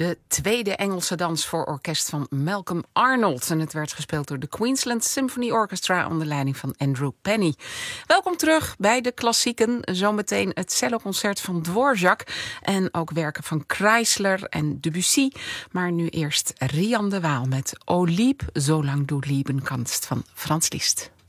De tweede Engelse dans voor orkest van Malcolm Arnold. En het werd gespeeld door de Queensland Symphony Orchestra onder leiding van Andrew Penny. Welkom terug bij de klassieken. Zometeen het celloconcert van Dvorak en ook werken van Kreisler en Debussy. Maar nu eerst Rian de Waal met O lieb, zolang du lieben kannst van Franz Liszt.